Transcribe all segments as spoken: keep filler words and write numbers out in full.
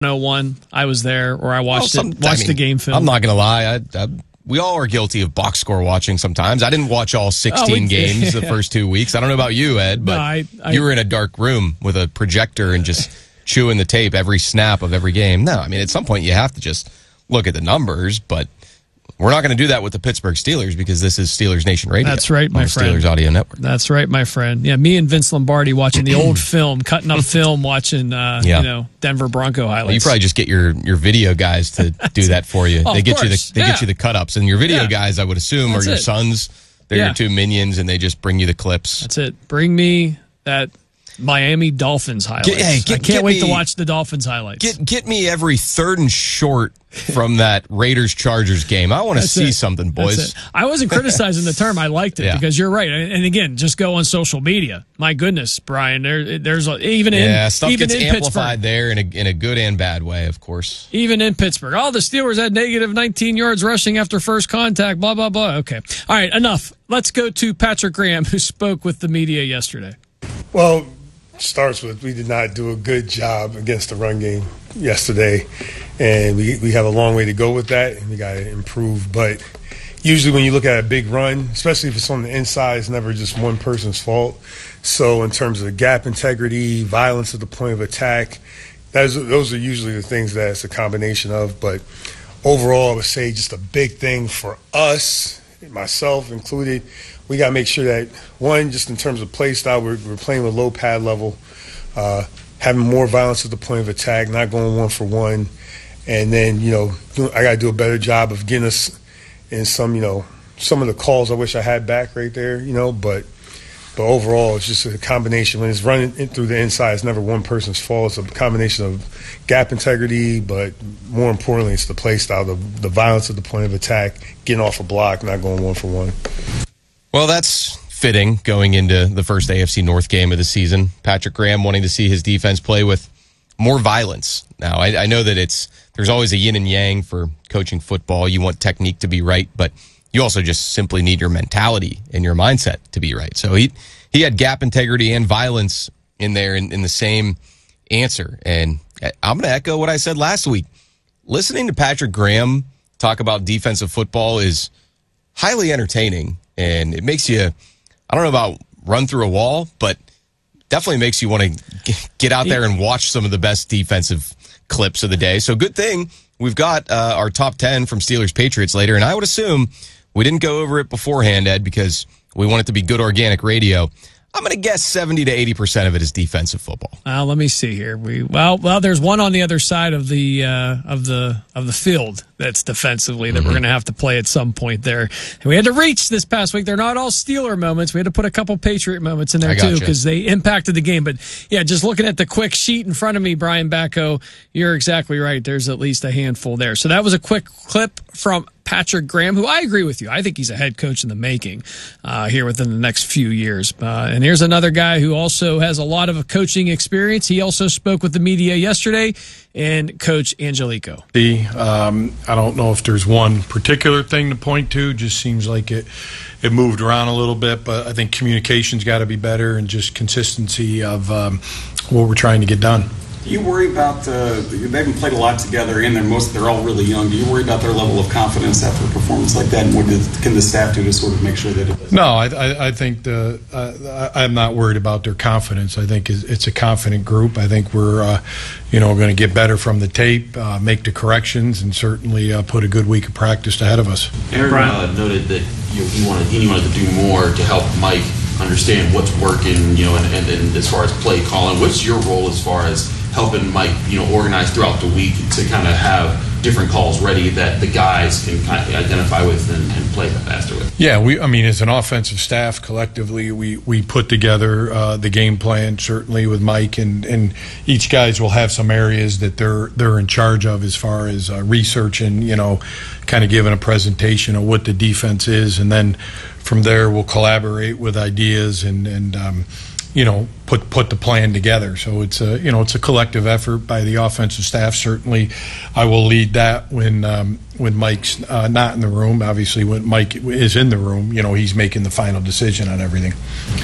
oh one. I was there, or I watched well, some, it, watched I mean, the game film. I'm not going to lie. I, I, we all are guilty of box score watching sometimes. I didn't watch all sixteen oh, we, games yeah. the first two weeks. I don't know about you, Ed, but no, I, I, you were in a dark room with a projector and just chewing the tape every snap of every game. No, I mean, at some point you have to just look at the numbers, but we're not going to do that with the Pittsburgh Steelers because this is Steelers Nation Radio. That's right, my friend. Steelers Audio Network. That's right, my friend. Yeah, me and Vince Lombardi watching the old film, cutting up film, watching uh, yeah. you know Denver Bronco highlights. Well, you probably just get your, your video guys to do that for you. Oh, they get course. you the they yeah. get you the cut ups, and your video yeah. guys, I would assume, That's are your it. sons. They're yeah. your two minions, and they just bring you the clips. That's it. Bring me that Miami Dolphins highlights. Get, hey, get, I can't wait me, to watch the Dolphins highlights. Get get me every third and short from that Raiders-Chargers game. I want to see it. something, boys. I wasn't criticizing the term. I liked it yeah. because you're right. And again, just go on social media. My goodness, Brian, there, there's a, even in yeah, stuff even gets in amplified Pittsburgh. there in a, in a good and bad way, of course. Even in Pittsburgh. Oh, the Steelers had negative nineteen yards rushing after first contact, blah, blah, blah. Okay. All right, enough. Let's go to Patrick Graham, who spoke with the media yesterday. Well, starts with we did not do a good job against the run game yesterday, and we we have a long way to go with that, and we got to improve. But usually when you look at a big run, especially if it's on the inside, it's never just one person's fault. So in terms of gap integrity, violence at the point of attack, those are, those are usually the things that it's a combination of. But overall, I would say just a big thing for us, myself included, we got to make sure that, one, just in terms of play style, we're, we're playing with low pad level, uh, having more violence at the point of attack, not going one for one. And then, you know, I got to do a better job of getting us in some, you know, some of the calls I wish I had back right there, you know. But but overall, it's just a combination. When it's running in through the inside, it's never one person's fault. It's a combination of gap integrity, but more importantly, it's the play style, the, the violence at the point of attack, getting off a block, not going one for one. Well, that's fitting going into the first A F C North game of the season. Patrick Graham wanting to see his defense play with more violence. Now, I, I know that it's there's always a yin and yang for coaching football. You want technique to be right, but you also just simply need your mentality and your mindset to be right. So he he had gap integrity and violence in there in, in the same answer. And I'm going to echo what I said last week. Listening to Patrick Graham talk about defensive football is highly entertaining. And it makes you, I don't know about run through a wall, but definitely makes you want to get out there and watch some of the best defensive clips of the day. So good thing we've got uh, our top ten from Steelers Patriots later. And I would assume we didn't go over it beforehand, Ed, because we want it to be good organic radio. I'm going to guess seventy to eighty percent of it is defensive football. Uh, let me see here. We well, well, there's one on the other side of the uh, of the of the field that's defensively that mm-hmm. we're going to have to play at some point there. And we had to reach this past week. They're not all Steeler moments. We had to put a couple Patriot moments in there too because they impacted the game. But yeah, just looking at the quick sheet in front of me, Brian Bacco, you're exactly right. There's at least a handful there. So that was a quick clip from Patrick Graham, who I agree with you. I think he's a head coach in the making uh, here within the next few years. Uh, and here's another guy who also has a lot of coaching experience. He also spoke with the media yesterday, and Coach Angelico. The, um, I don't know if there's one particular thing to point to. Just seems like it it moved around a little bit, but I think communication's got to be better and just consistency of um, what we're trying to get done. Do you worry about, uh, they haven't played a lot together, and they're, most, they're all really young. Do you worry about their level of confidence after a performance like that, and what did, can the staff do to sort of make sure that it doesn't? No, I, I, I think the, uh, I'm not worried about their confidence. I think it's a confident group. I think we're, uh, you know, going to get better from the tape, uh, make the corrections, and certainly uh, put a good week of practice ahead of us. Aaron uh, noted that you know, he, wanted, he wanted to do more to help Mike understand what's working, you know, and, and, and as far as play calling. What's your role as far as helping Mike, you know, organize throughout the week to kind of have different calls ready that the guys can kind of identify with and, and play faster with? Yeah, we. I mean, as an offensive staff, collectively, we, we put together uh, the game plan, certainly with Mike, and, and each guys will have some areas that they're they're in charge of as far as uh, research and, you know, kind of giving a presentation of what the defense is, and then from there we'll collaborate with ideas and and um, you know, put put the plan together. So it's a you know it's a collective effort by the offensive staff. Certainly, I will lead that when um, when Mike's uh, not in the room. Obviously, when Mike is in the room, you know, he's making the final decision on everything.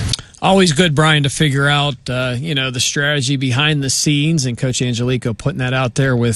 Always good, Brian, to figure out, uh, you know, the strategy behind the scenes, and Coach Angelico putting that out there with